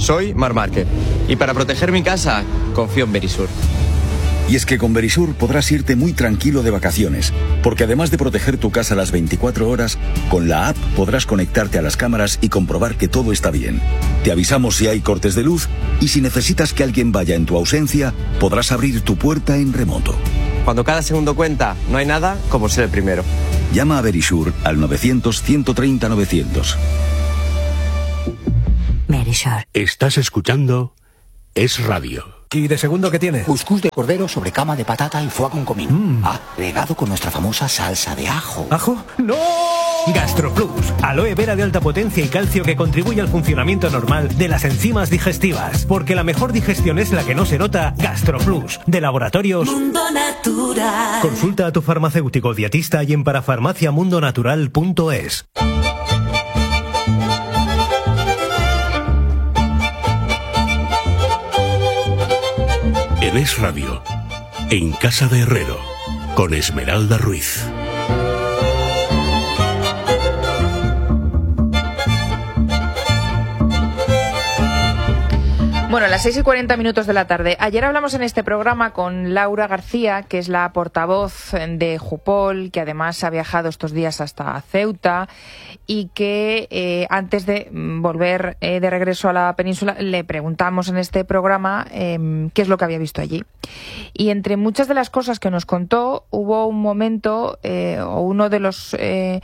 Soy Mar Márquez y para proteger mi casa confío en Verisur. Y es que con Verisur podrás irte muy tranquilo de vacaciones, porque además de proteger tu casa las 24 horas, con la app podrás conectarte a las cámaras y comprobar que todo está bien. Te avisamos si hay cortes de luz y si necesitas que alguien vaya en tu ausencia, podrás abrir tu puerta en remoto. Cuando cada segundo cuenta, no hay nada como ser el primero. Llama a Verisur al 900-130-900. Verisur. Estás escuchando Es Radio. ¿Y de segundo qué tiene? Cuscús de cordero sobre cama de patata y foie con comino. Agregado con nuestra famosa salsa de ajo. ¿Ajo? ¡No! GastroPlus, aloe vera de alta potencia y calcio que contribuye al funcionamiento normal de las enzimas digestivas. Porque la mejor digestión es la que no se nota. GastroPlus, de Laboratorios Mundo Natural. Consulta a tu farmacéutico dietista y en parafarmaciamundonatural.es. En Es Radio, en Casa de Herrero, con Esmeralda Ruiz. Bueno, a las 6:40 de la tarde. Ayer hablamos en este programa con Laura García, que es la portavoz de Jupol, que además ha viajado estos días hasta Ceuta y que antes de volver de regreso a la península le preguntamos en este programa qué es lo que había visto allí. Y entre muchas de las cosas que nos contó, hubo un momento o uno de los...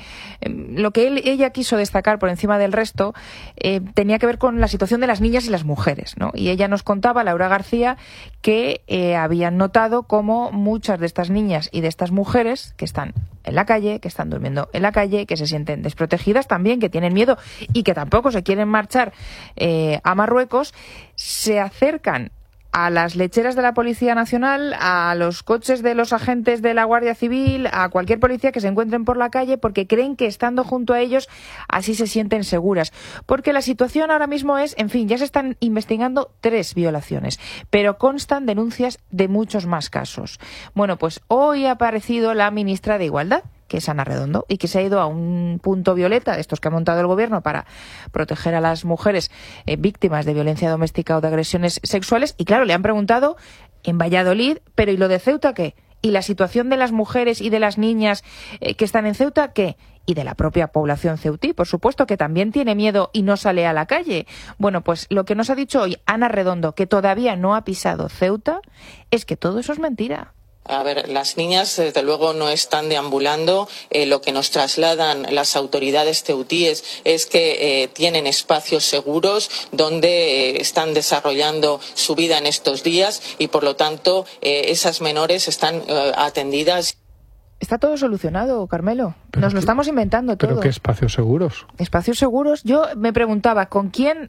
lo que ella quiso destacar por encima del resto tenía que ver con la situación de las niñas y las mujeres, ¿no? Y ella nos contaba, Laura García, que habían notado cómo muchas de estas niñas y de estas mujeres que están en la calle, que están durmiendo en la calle, que se sienten desprotegidas también, que tienen miedo y que tampoco se quieren marchar a Marruecos, se acercan a las lecheras de la Policía Nacional, a los coches de los agentes de la Guardia Civil, a cualquier policía que se encuentren por la calle, porque creen que estando junto a ellos así se sienten seguras. Porque la situación ahora mismo es, en fin, ya se están investigando 3 violaciones, pero constan denuncias de muchos más casos. Bueno, pues hoy ha aparecido la ministra de Igualdad, que es Ana Redondo, y que se ha ido a un punto violeta, de estos que ha montado el gobierno para proteger a las mujeres víctimas de violencia doméstica o de agresiones sexuales. Y claro, le han preguntado en Valladolid, pero ¿y lo de Ceuta qué? ¿Y la situación de las mujeres y de las niñas que están en Ceuta qué? Y de la propia población ceutí, por supuesto, que también tiene miedo y no sale a la calle. Bueno, pues lo que nos ha dicho hoy Ana Redondo, que todavía no ha pisado Ceuta, es que todo eso es mentira. A ver, las niñas desde luego no están deambulando. Lo que nos trasladan las autoridades ceutíes es que tienen espacios seguros donde están desarrollando su vida en estos días y por lo tanto esas menores están atendidas. Está todo solucionado, Carmelo. Nos lo estamos inventando todo. ¿Pero qué espacios seguros? Espacios seguros. Yo me preguntaba, ¿con quién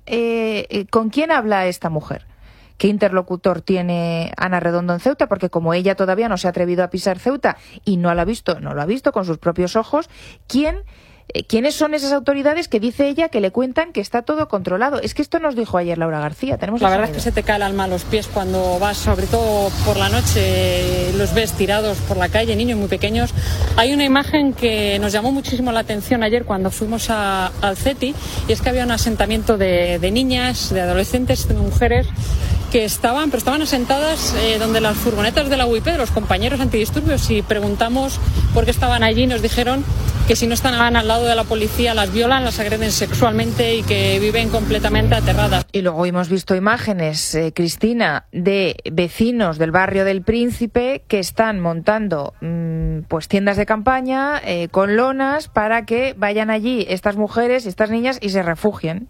habla esta mujer? ¿Qué interlocutor tiene Ana Redondo en Ceuta? Porque como ella todavía no se ha atrevido a pisar Ceuta y no lo ha visto con sus propios ojos, ¿quiénes son esas autoridades que dice ella que le cuentan que está todo controlado? Es que esto nos dijo ayer Laura García. La verdad es que se te cae el alma a los pies cuando vas, sobre todo por la noche, los ves tirados por la calle, niños muy pequeños. Hay una imagen que nos llamó muchísimo la atención ayer cuando fuimos al CETI, y es que había un asentamiento de niñas, de adolescentes, de mujeres que estaban asentadas donde las furgonetas de la UIP, de los compañeros antidisturbios, y preguntamos por qué estaban allí. Nos dijeron que si no estaban al lado de la policía las violan, las agreden sexualmente y que viven completamente aterradas. Y luego hemos visto imágenes, Cristina, de vecinos del barrio del Príncipe que están montando pues tiendas de campaña con lonas para que vayan allí estas mujeres, estas niñas y se refugien.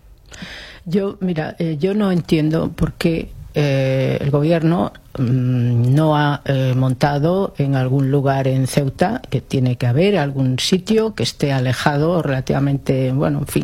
Yo no entiendo por qué el gobierno no ha montado en algún lugar en Ceuta, que tiene que haber algún sitio que esté alejado relativamente,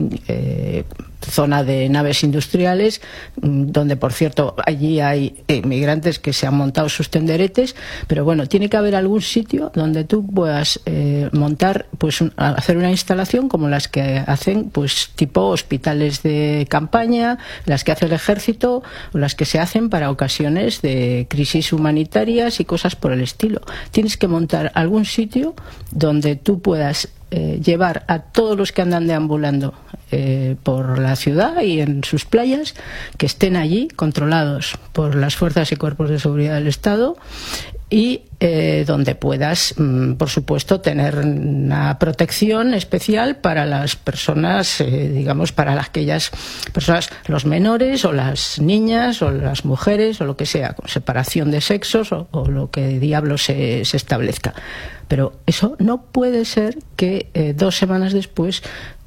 zona de naves industriales, donde por cierto allí hay inmigrantes que se han montado sus tenderetes, pero bueno, tiene que haber algún sitio donde tú puedas montar, hacer una instalación como las que hacen, tipo hospitales de campaña, las que hace el ejército o las que se hacen para ocasiones de crisis humanitarias y cosas por el estilo. Tienes que montar algún sitio donde tú puedas llevar a todos los que andan deambulando por la ciudad y en sus playas, que estén allí controlados por las fuerzas y cuerpos de seguridad del Estado, y donde puedas, por supuesto, tener una protección especial para las personas, digamos, para aquellas personas, los menores o las niñas o las mujeres o lo que sea, con separación de sexos o lo que diablos se establezca. Pero eso no puede ser que 2 semanas después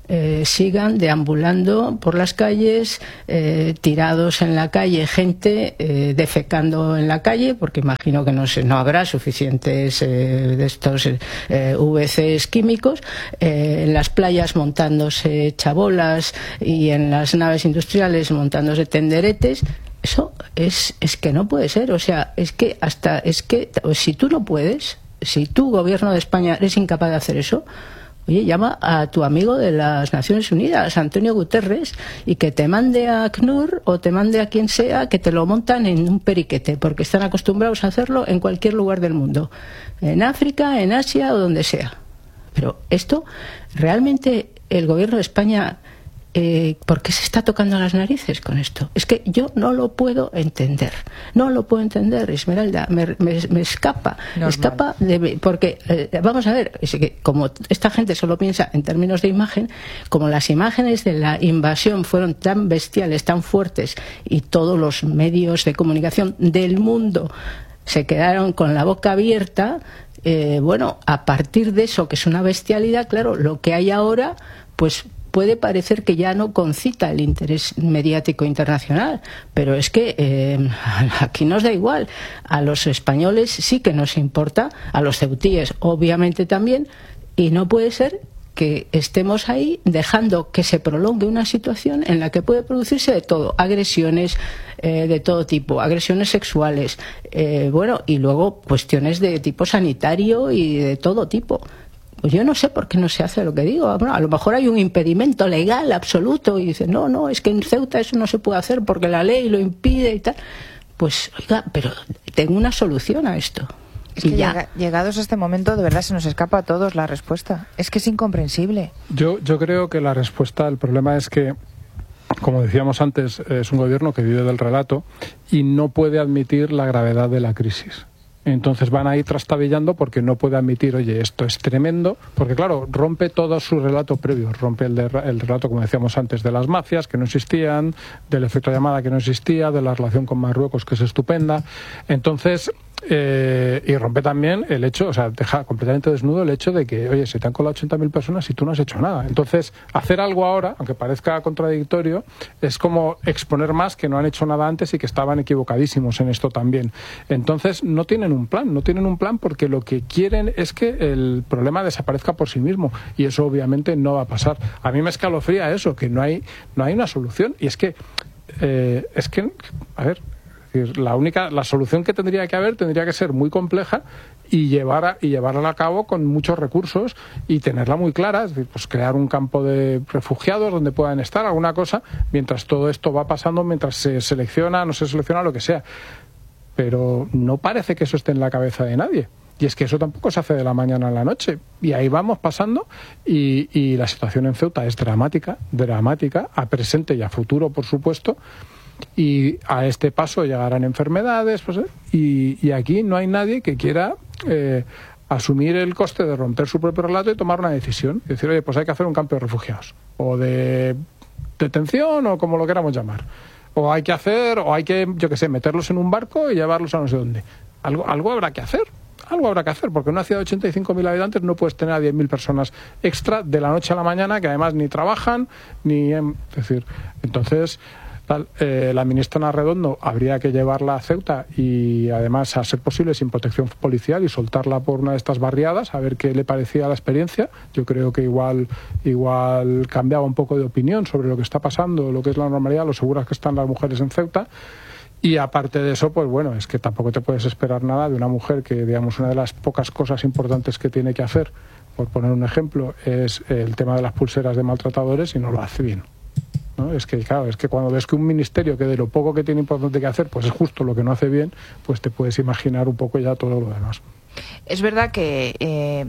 sigan deambulando por las calles, tirados en la calle, gente defecando en la calle, porque imagino que no habrá suficientes de estos VCs químicos, en las playas montándose chabolas y en las naves industriales montándose tenderetes. Eso es que no puede ser. O sea, es que si tú no puedes, si tú, gobierno de España, eres incapaz de hacer eso, oye, llama a tu amigo de las Naciones Unidas, Antonio Guterres, y que te mande a ACNUR o te mande a quien sea, que te lo montan en un periquete, porque están acostumbrados a hacerlo en cualquier lugar del mundo, en África, en Asia o donde sea. Pero esto, realmente, el gobierno de España, ¿por qué se está tocando las narices con esto? Es que yo no lo puedo entender. No lo puedo entender, Esmeralda. Me escapa. Me escapa porque, vamos a ver, es que como esta gente solo piensa en términos de imagen, como las imágenes de la invasión fueron tan bestiales, tan fuertes, y todos los medios de comunicación del mundo se quedaron con la boca abierta, bueno, a partir de eso, que es una bestialidad, claro, lo que hay ahora, pues puede parecer que ya no concita el interés mediático internacional, pero es que aquí nos da igual. A los españoles sí que nos importa, a los ceutíes obviamente también, y no puede ser que estemos ahí dejando que se prolongue una situación en la que puede producirse de todo, agresiones de todo tipo, agresiones sexuales, bueno, y luego cuestiones de tipo sanitario y de todo tipo. Pues yo no sé por qué no se hace lo que digo. Bueno, a lo mejor hay un impedimento legal absoluto y dicen, no, es que en Ceuta eso no se puede hacer porque la ley lo impide y tal. Pues, oiga, pero tengo una solución a esto. Es que llegados a este momento, de verdad se nos escapa a todos la respuesta. Es que es incomprensible. Yo creo que la respuesta, el problema es que, como decíamos antes, es un gobierno que vive del relato y no puede admitir la gravedad de la crisis. Entonces van a ir trastabillando porque no puede admitir, oye, esto es tremendo, porque claro, rompe todo su relato previo, rompe el relato, como decíamos antes, de las mafias que no existían, del efecto llamada que no existía, de la relación con Marruecos que es estupenda. Entonces, y rompe también el hecho, o sea, deja completamente desnudo el hecho de que, oye, se te han colado 80.000 personas y tú no has hecho nada. Entonces, hacer algo ahora, aunque parezca contradictorio, es como exponer más que no han hecho nada antes y que estaban equivocadísimos en esto también. Entonces, no tienen un plan porque lo que quieren es que el problema desaparezca por sí mismo, y eso obviamente no va a pasar. A mí me escalofría eso, que no hay una solución, y es que, a ver, la solución que tendría que ser muy compleja y llevarla a cabo con muchos recursos y tenerla muy clara, es decir, pues crear un campo de refugiados donde puedan estar, alguna cosa, mientras todo esto va pasando, mientras se selecciona, no se selecciona, lo que sea. Pero no parece que eso esté en la cabeza de nadie. Y es que eso tampoco se hace de la mañana a la noche. Y ahí vamos pasando y la situación en Ceuta es dramática, a presente y a futuro, por supuesto. Y a este paso llegarán enfermedades, pues, y aquí no hay nadie que quiera asumir el coste de romper su propio relato y tomar una decisión. Es decir, oye, pues hay que hacer un campo de refugiados, o de detención, o como lo queramos llamar. O hay que, yo qué sé, meterlos en un barco y llevarlos a no sé dónde. Algo habrá que hacer. Porque en una ciudad de 85.000 habitantes no puedes tener a 10.000 personas extra de la noche a la mañana, que además ni trabajan, es decir, entonces la ministra Ana Redondo habría que llevarla a Ceuta y además, a ser posible, sin protección policial, y soltarla por una de estas barriadas a ver qué le parecía la experiencia. Yo creo que igual cambiaba un poco de opinión sobre lo que está pasando, lo que es la normalidad, lo seguras que están las mujeres en Ceuta. Y aparte de eso, pues bueno, es que tampoco te puedes esperar nada de una mujer que, digamos, una de las pocas cosas importantes que tiene que hacer, por poner un ejemplo, es el tema de las pulseras de maltratadores, y no lo hace bien, ¿no? Es que, claro, cuando ves que un ministerio que de lo poco que tiene importante que hacer, pues es justo lo que no hace bien, pues te puedes imaginar un poco ya todo lo demás. Es verdad que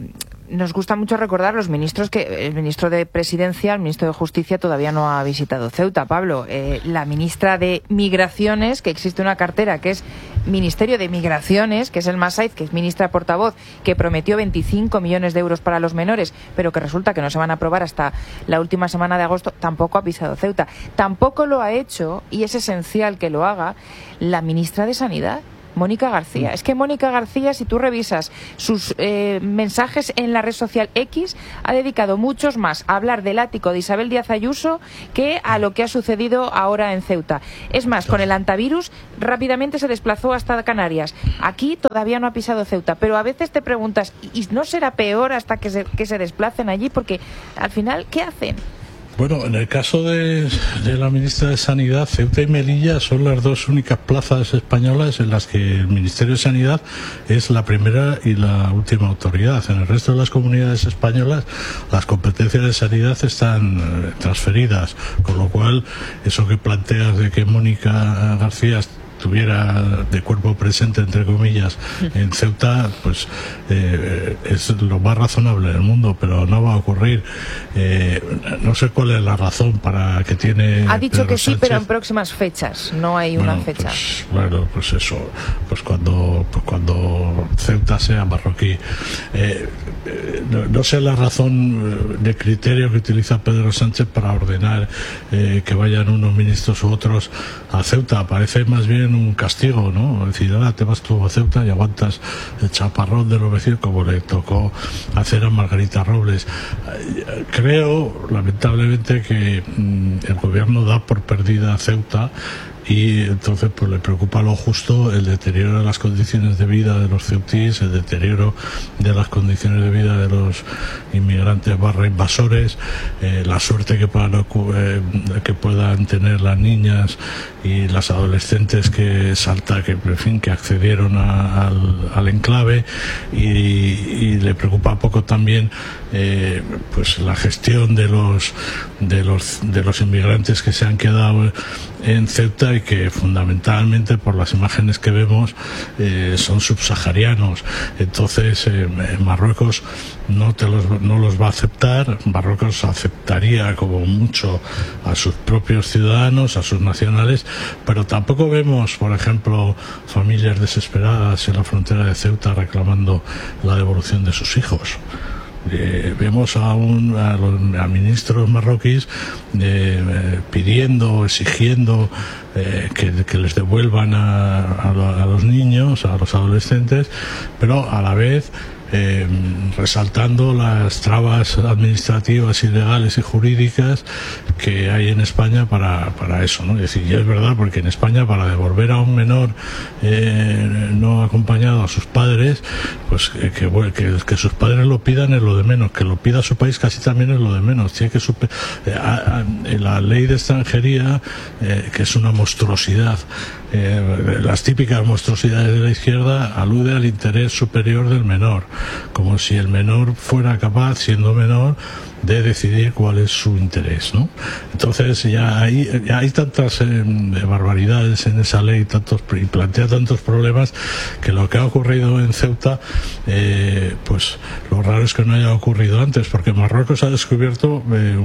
nos gusta mucho recordar los ministros que el ministro de Presidencia, el ministro de Justicia todavía no ha visitado Ceuta, Pablo. La ministra de Migraciones, que existe una cartera que es Ministerio de Migraciones, que es el Masaiz, que es ministra portavoz, que prometió 25 millones de euros para los menores, pero que resulta que no se van a aprobar hasta la última semana de agosto, tampoco ha pisado Ceuta. Tampoco lo ha hecho, y es esencial que lo haga, la ministra de Sanidad, Mónica García. Es que Mónica García, si tú revisas sus mensajes en la red social X, ha dedicado muchos más a hablar del ático de Isabel Díaz Ayuso que a lo que ha sucedido ahora en Ceuta. Es más, con el antivirus rápidamente se desplazó hasta Canarias. Aquí todavía no ha pisado Ceuta, pero a veces te preguntas, ¿y no será peor hasta que se desplacen allí? Porque al final, ¿qué hacen? Bueno, en el caso de la ministra de Sanidad, Ceuta y Melilla son las dos únicas plazas españolas en las que el Ministerio de Sanidad es la primera y la última autoridad. En el resto de las comunidades españolas las competencias de sanidad están transferidas, con lo cual eso que planteas de que Mónica García estuviera de cuerpo presente, entre comillas, en Ceuta, pues es lo más razonable del mundo, pero no va a ocurrir. No sé cuál es la razón para que tiene. Ha dicho Pedro que sí, Sánchez, pero en próximas fechas, no hay una fecha. Pues eso, pues cuando Ceuta sea marroquí. No sé la razón de criterio que utiliza Pedro Sánchez para ordenar que vayan unos ministros u otros a Ceuta. Parece más bien un castigo, ¿no? Es decir, ahora te vas tú a Ceuta y aguantas el chaparrón de los vecinos, como le tocó hacer a Margarita Robles. Creo, lamentablemente, que el gobierno da por perdida a Ceuta, y entonces pues le preocupa lo justo el deterioro de las condiciones de vida de los ceutíes, el deterioro de las condiciones de vida de los inmigrantes / invasores, la suerte que puedan tener las niñas y las adolescentes que accedieron al enclave, y le preocupa poco también pues la gestión de los inmigrantes que se han quedado en Ceuta, y que fundamentalmente, por las imágenes que vemos, son subsaharianos. Entonces Marruecos no los va a aceptar. Marruecos aceptaría como mucho a sus propios ciudadanos, a sus nacionales, pero tampoco vemos, por ejemplo, familias desesperadas en la frontera de Ceuta reclamando la devolución de sus hijos. Vemos a ministros marroquíes pidiendo, exigiendo que les devuelvan a los niños, a los adolescentes, pero a la vez resaltando las trabas administrativas y legales y jurídicas que hay en España para eso, ¿no? Es decir, y es verdad, porque en España, para devolver a un menor no acompañado a sus padres, pues que sus padres lo pidan es lo de menos, que lo pida su país casi también es lo de menos. Tiene que la ley de extranjería, que es una monstruosidad, las típicas monstruosidades de la izquierda, alude al interés superior del menor, como si el menor fuera capaz, siendo menor, de decidir cuál es su interés, ¿no? Entonces ya hay tantas barbaridades en esa ley, y plantea tantos problemas, que lo que ha ocurrido en Ceuta, pues lo raro es que no haya ocurrido antes, porque Marruecos ha descubierto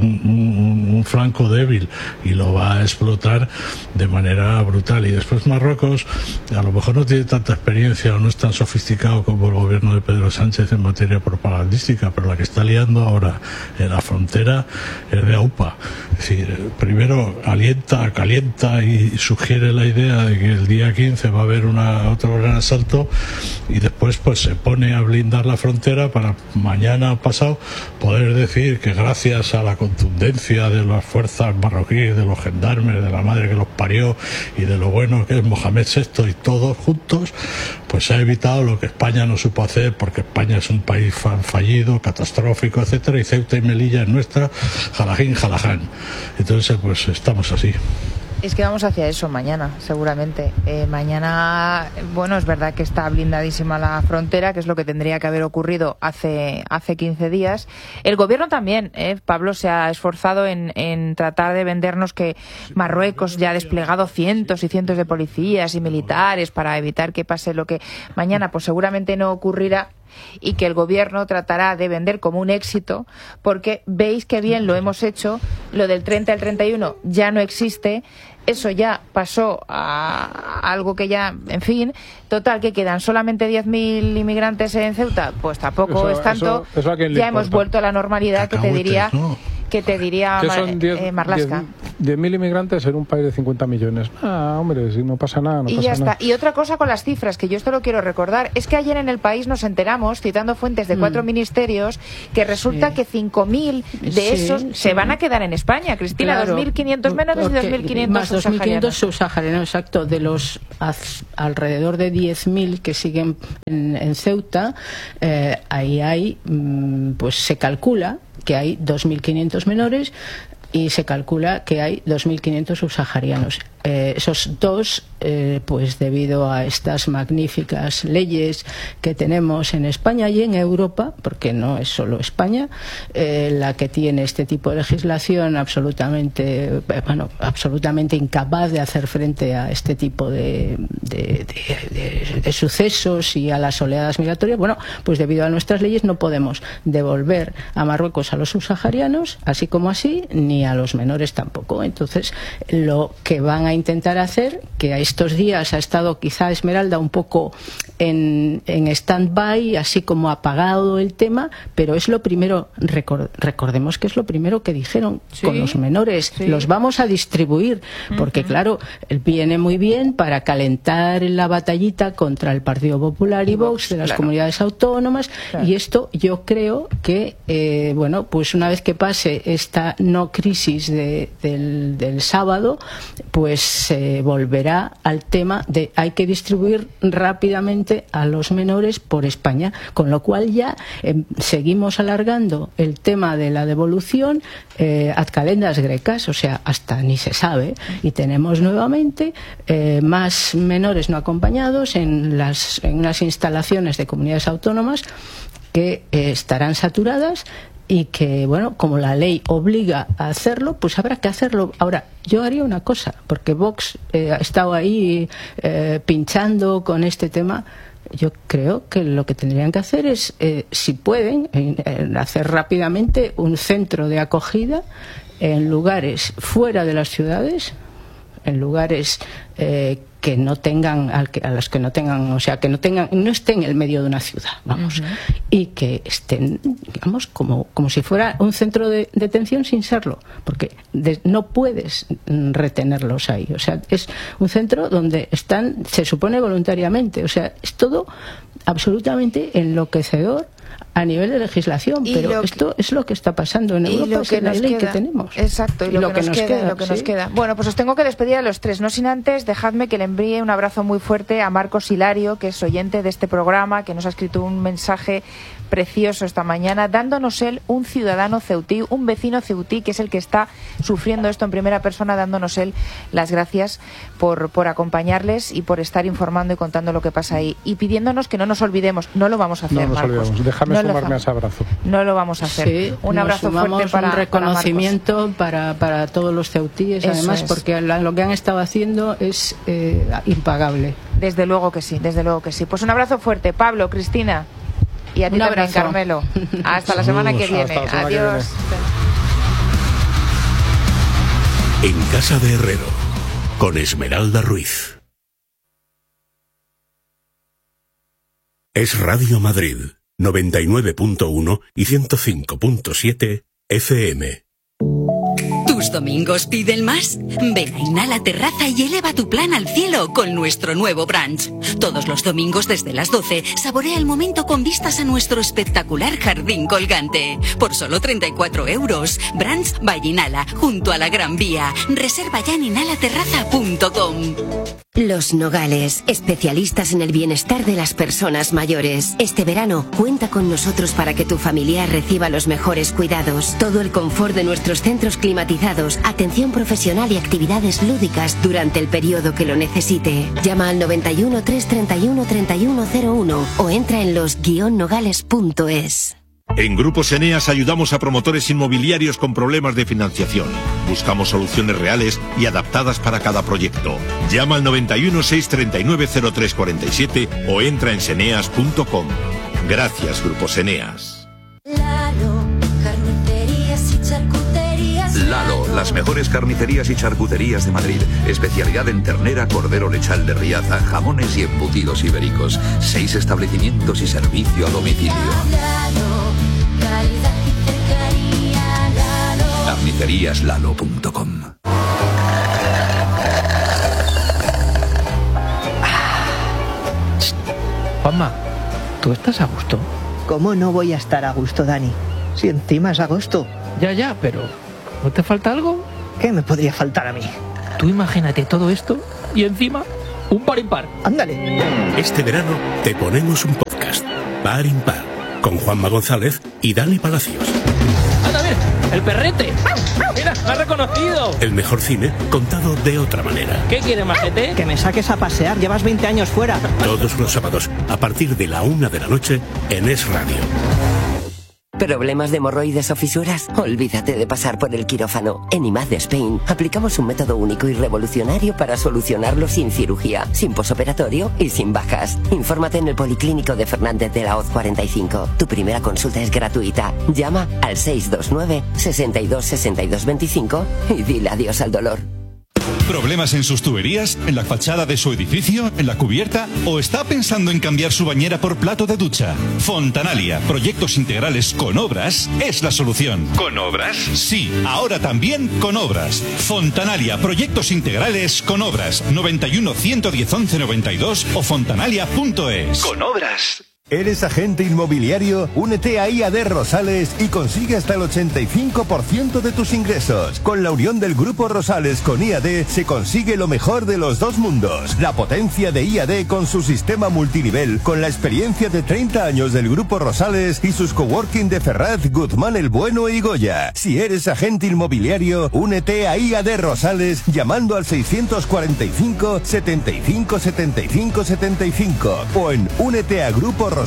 un flanco débil y lo va a explotar de manera brutal. Y después Marruecos a lo mejor no tiene tanta experiencia o no es tan sofisticado como el gobierno de Pedro Sánchez en materia propagandística, pero la que está liando ahora en la frontera es de AUPA. Es decir, primero calienta y sugiere la idea de que el día 15 va a haber otro gran asalto, y después pues se pone a blindar la frontera para mañana pasado poder decir que gracias a la contundencia de las fuerzas marroquíes, de los gendarmes, de la madre que los parió y de lo bueno que es Mohamed VI y todos juntos, pues se ha evitado lo que España no supo hacer, porque España es un país fallido, catastrófico, etcétera, y Ceuta y Melilla es nuestra, jalajín, jalaján. Entonces pues estamos así. Es que vamos hacia eso mañana, seguramente. Mañana, bueno, es verdad que está blindadísima la frontera, que es lo que tendría que haber ocurrido hace 15 días. El gobierno también, Pablo, se ha esforzado en tratar de vendernos que Marruecos ya ha desplegado cientos y cientos de policías y militares para evitar que pase lo que mañana pues seguramente no ocurrirá. y que el gobierno tratará de vender como un éxito, porque veis que bien lo hemos hecho, lo del 30 al 31 ya no existe, eso ya pasó a algo que ya, en fin, total, que quedan solamente 10.000 inmigrantes en Ceuta, pues tampoco es tanto, eso a quién le ya importa. Hemos vuelto a la normalidad, que te diría Marlaska. 10.000 inmigrantes en un país de 50 millones. Hombre, si no pasa nada, no y pasa ya está. nada. Y otra cosa con las cifras, que yo esto lo quiero recordar, es que ayer en El País nos enteramos, citando fuentes de 4 ministerios, que resulta que 5.000 de esos se van a quedar en España, Cristina. Claro, 2.500 menores y 2.500 más 2.500 subsaharianos, exacto. De los alrededor de 10.000 que siguen en Ceuta, ahí hay, pues se calcula que hay 2.500 menores y se calcula que hay 2.500 subsaharianos. Esos dos, pues debido a estas magníficas leyes que tenemos en España y en Europa, porque no es solo España la que tiene este tipo de legislación absolutamente incapaz de hacer frente a este tipo de sucesos y a las oleadas migratorias, bueno, pues debido a nuestras leyes no podemos devolver a Marruecos a los subsaharianos, así como así, ni a los menores tampoco. Entonces, lo que van a intentar hacer, que a estos días ha estado quizá Esmeralda un poco en stand-by, así como apagado el tema, pero es lo primero, recordemos que es lo primero que dijeron, con los menores, los vamos a distribuir, porque claro, viene muy bien para calentar la batallita contra el Partido Popular y Vox de las comunidades autónomas, y esto yo creo que, bueno, pues una vez que pase esta no crisis del sábado, pues se volverá al tema de hay que distribuir rápidamente a los menores por España, con lo cual ya seguimos alargando el tema de la devolución ad calendas grecas, o sea, hasta ni se sabe, y tenemos nuevamente más menores no acompañados en unas instalaciones de comunidades autónomas que estarán saturadas y que, bueno, como la ley obliga a hacerlo, pues habrá que hacerlo. Ahora, yo haría una cosa, porque Vox ha estado ahí pinchando con este tema. Yo creo que lo que tendrían que hacer es, si pueden, hacer rápidamente un centro de acogida en lugares fuera de las ciudades, en lugares que no tengan, a los que no tengan, o sea, que no estén en el medio de una ciudad, vamos, y que estén, digamos, como si fuera un centro de detención sin serlo, porque no puedes retenerlos ahí, o sea, es un centro donde están, se supone voluntariamente, o sea, es todo absolutamente enloquecedor a nivel de legislación, pero esto es lo que está pasando en Europa, es la ley que tenemos. Exacto, y lo que nos queda. Bueno, pues os tengo que despedir a los tres, no sin antes dejadme que le envíe un abrazo muy fuerte a Marcos Hilario, que es oyente de este programa, que nos ha escrito un mensaje precioso esta mañana, dándonos él, un ciudadano ceutí, un vecino ceutí, que es el que está sufriendo esto en primera persona, dándonos él las gracias por acompañarles y por estar informando y contando lo que pasa ahí, y pidiéndonos que no nos olvidemos. No lo vamos a hacer, no nos Marcos. Olvidemos. Déjame sumarme a ese abrazo. No lo vamos a hacer. Sí, un abrazo fuerte para un reconocimiento para todos los ceutíes, eso además, porque lo que han estado haciendo es impagable. Desde luego que sí, desde luego que sí. Pues un abrazo fuerte, Pablo, Cristina. Y a ti también, Carmelo. Hasta la semana que viene. Adiós. En Casa de Herrero, con Esmeralda Ruiz. Es Radio Madrid, 99.1 y 105.7 FM. ¿Tus domingos piden más? Ven a Inhala Terraza y eleva tu plan al cielo con nuestro nuevo brunch. Todos los domingos desde las 12, saborea el momento con vistas a nuestro espectacular jardín colgante. Por solo 34 euros. Brunch by Inhala, junto a la Gran Vía. Reserva ya en inhalaterraza.com. Los Nogales, especialistas en el bienestar de las personas mayores. Este verano, cuenta con nosotros para que tu familiar reciba los mejores cuidados. Todo el confort de nuestros centros climatizados, atención profesional y actividades lúdicas durante el periodo que lo necesite. Llama al 91 331 3101 o entra en los-nogales.es. En Grupos Eneas ayudamos a promotores inmobiliarios con problemas de financiación. Buscamos soluciones reales y adaptadas para cada proyecto. Llama al 91 639 0347 o entra en seneas.com. Gracias, Grupos Eneas. Lalo, carnicerías y charcuterías. Lalo, las mejores carnicerías y charcuterías de Madrid. Especialidad en ternera, cordero lechal de Riaza, jamones y embutidos ibéricos. 6 establecimientos y servicio a domicilio. Lalo, calidad y cercanía. Lalo. Carniceríaslalo.com. Juanma, ¿tú estás a gusto? ¿Cómo no voy a estar a gusto, Dani? Si encima es agosto. Ya, pero ¿no te falta algo? ¿Qué me podría faltar a mí? Tú imagínate todo esto y encima un par impar. Ándale. Este verano te ponemos un podcast, Par Impar, con Juanma González y Dani Palacios. ¡Anda, mira! ¡El perrete! ¡Mira, me ha reconocido! El mejor cine contado de otra manera. ¿Qué quieres, majete? Que me saques a pasear, llevas 20 años fuera. Todos los sábados, a partir de la 1 de la noche, en Es Radio. ¿Problemas de hemorroides o fisuras? Olvídate de pasar por el quirófano. En IMAD de Spain aplicamos un método único y revolucionario para solucionarlo sin cirugía, sin posoperatorio y sin bajas. Infórmate en el Policlínico de Fernández de la Hoz 45. Tu primera consulta es gratuita. Llama al 629 62 62 25 y dile adiós al dolor. ¿Problemas en sus tuberías? ¿En la fachada de su edificio? ¿En la cubierta? ¿O está pensando en cambiar su bañera por plato de ducha? Fontanalia, proyectos integrales con obras, es la solución. ¿Con obras? Sí, ahora también con obras. Fontanalia, proyectos integrales con obras. 91 110 11 92 o fontanalia.es. Con obras. ¿Eres agente inmobiliario? Únete a IAD Rosales y consigue hasta el 85% de tus ingresos. Con la unión del Grupo Rosales con IAD se consigue lo mejor de los dos mundos. La potencia de IAD con su sistema multinivel, con la experiencia de 30 años del Grupo Rosales y sus coworking de Ferraz, Guzmán el Bueno y Goya. Si eres agente inmobiliario, únete a IAD Rosales llamando al 645 75 75 75 o en úneteagruporosales.com.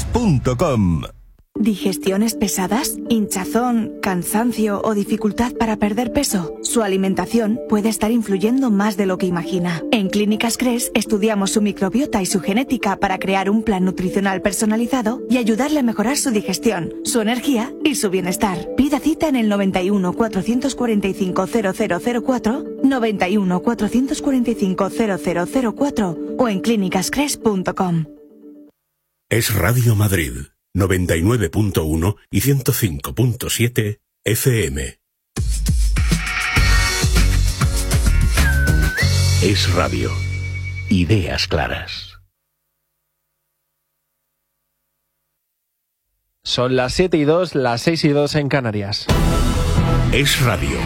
¿Digestiones pesadas? ¿Hinchazón, cansancio o dificultad para perder peso? Su alimentación puede estar influyendo más de lo que imagina. En Clínicas Cres estudiamos su microbiota y su genética para crear un plan nutricional personalizado y ayudarle a mejorar su digestión, su energía y su bienestar. Pida cita en el 91 445 0004, 91 445 0004 o en clínicascres.com. Es Radio Madrid, 99.1 y 105.7 FM. Es Radio. Ideas claras. Son las 7:02, las 6:02 en Canarias. Es Radio.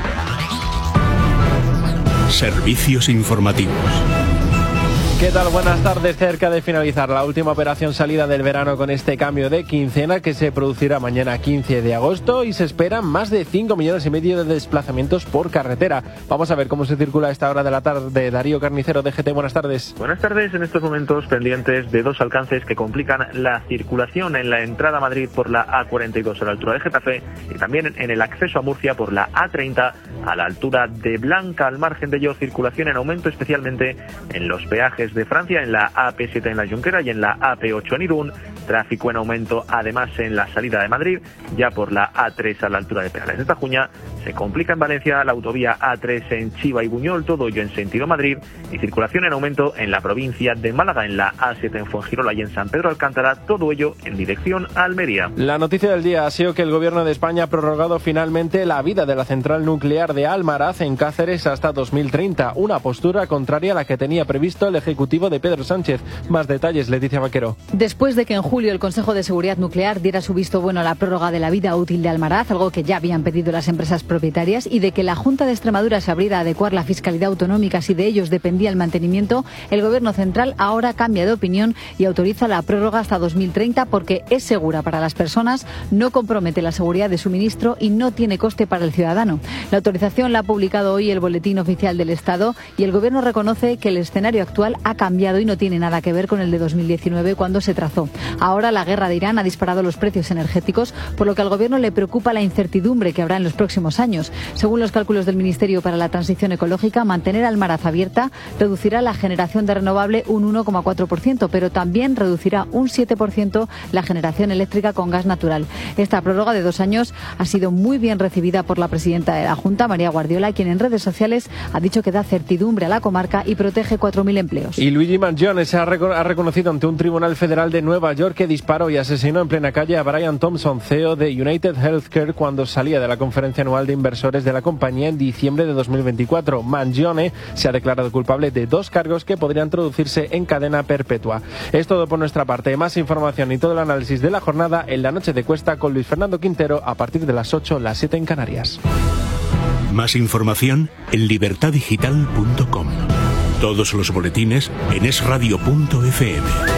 Servicios informativos. ¿Qué tal? Buenas tardes. Cerca de finalizar la última operación salida del verano con este cambio de quincena que se producirá mañana 15 de agosto y se esperan más de 5,5 millones de desplazamientos por carretera. Vamos a ver cómo se circula a esta hora de la tarde. Darío Carnicero, DGT, buenas tardes. Buenas tardes. En estos momentos pendientes de dos alcances que complican la circulación en la entrada a Madrid por la A42 a la altura de Getafe y también en el acceso a Murcia por la A30 a la altura de Blanca. Al margen de ello, circulación en aumento especialmente en los peajes de Francia, en la AP7 en la Junquera y en la AP8 en Irún. Tráfico en aumento además en la salida de Madrid, ya por la A3 a la altura de Perales de Tajuña. Se complica en Valencia la autovía A3 en Chiva y Buñol, todo ello en sentido Madrid, y circulación en aumento en la provincia de Málaga, en la A7 en Fuengirola y en San Pedro Alcántara, todo ello en dirección a Almería. La noticia del día ha sido que el Gobierno de España ha prorrogado finalmente la vida de la central nuclear de Almaraz en Cáceres hasta 2030, una postura contraria a la que tenía previsto el Ejecutivo de Pedro Sánchez. Más detalles, Leticia Vaquero. Después de que en julio el Consejo de Seguridad Nuclear diera su visto bueno a la prórroga de la vida útil de Almaraz, algo que ya habían pedido las empresas propietarias, y de que la Junta de Extremadura se abriera a adecuar la fiscalidad autonómica si de ellos dependía el mantenimiento, el Gobierno central ahora cambia de opinión y autoriza la prórroga hasta 2030 porque es segura para las personas, no compromete la seguridad de suministro y no tiene coste para el ciudadano. La autorización la ha publicado hoy el Boletín Oficial del Estado y el Gobierno reconoce que el escenario actual ha ha cambiado y no tiene nada que ver con el de 2019 cuando se trazó. Ahora la guerra de Irán ha disparado los precios energéticos, por lo que al gobierno le preocupa la incertidumbre que habrá en los próximos años. Según los cálculos del Ministerio para la Transición Ecológica, mantener Almaraz abierta reducirá la generación de renovable un 1,4%, pero también reducirá un 7% la generación eléctrica con gas natural. Esta prórroga de 2 años ha sido muy bien recibida por la presidenta de la Junta, María Guardiola, quien en redes sociales ha dicho que da certidumbre a la comarca y protege 4.000 empleos. Y Luigi Mangione ha reconocido ante un tribunal federal de Nueva York que disparó y asesinó en plena calle a Brian Thompson, CEO de United Healthcare, cuando salía de la conferencia anual de inversores de la compañía en diciembre de 2024. Mangione se ha declarado culpable de 2 cargos que podrían traducirse en cadena perpetua. Es todo por nuestra parte. Más información y todo el análisis de la jornada en La Noche de Cuesta con Luis Fernando Quintero a partir de las 8, las 7 en Canarias. Más información en libertadigital.com. Todos los boletines en esradio.fm.